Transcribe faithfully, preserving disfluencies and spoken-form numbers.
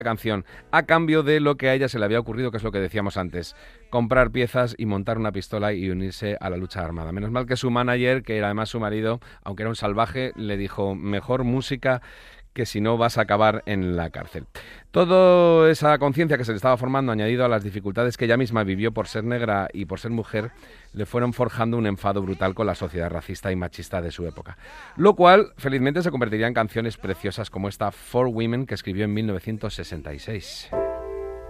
canción a cambio de lo que a ella se le había ocurrido, que es lo que decíamos antes, comprar piezas y montar una pistola y unirse a la lucha armada. Menos mal que su manager, que era además su marido, aunque era un salvaje, le dijo: mejor música, que si no vas a acabar en la cárcel. Toda esa conciencia que se le estaba formando, añadido a las dificultades que ella misma vivió por ser negra y por ser mujer, le fueron forjando un enfado brutal con la sociedad racista y machista de su época. Lo cual, felizmente, se convertiría en canciones preciosas como esta For Women, que escribió en mil novecientos sesenta y seis.